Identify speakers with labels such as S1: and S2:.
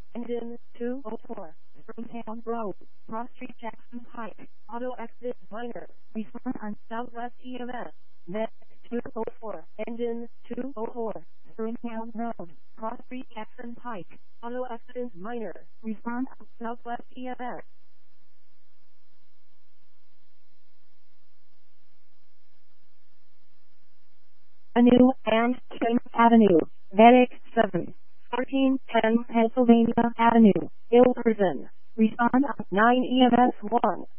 S1: Engine 204, Springtown Road, Cross Street, Jackson Pike, Auto Exit Minor, Respond on Southwest EMS, Net 204, Engine 204, Springtown Road, Cross Street, Jackson Pike, Auto Accident Minor, Respond on Southwest EMS. Avenue and King Avenue, Medic 7, 1410 Pennsylvania Avenue, Ilderson. Respond on 9 EMS 1.